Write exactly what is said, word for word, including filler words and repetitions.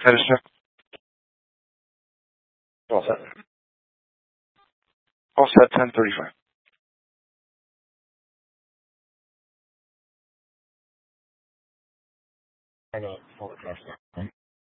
That is, sir. All set. All set, ten thirty-five. I know.